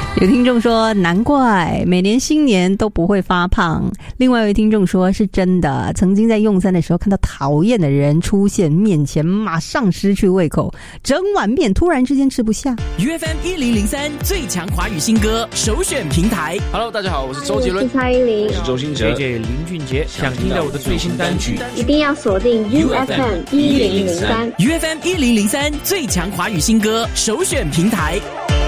有听众说难怪每年新年都不会发胖，另外一位听众说是真的，曾经在用餐的时候看到讨厌的人出现面前，马上失去胃口，整碗面突然之间吃不下。 UFM 1003最强华语新歌首选平台。 Hello， 大家好，我是周杰伦， 我是蔡依林， 我是周兴哲， JJ 林俊杰。想听到我的最新单曲， 一定要锁定 UFM 1003。 UFM 1003最强华语新歌首选平台。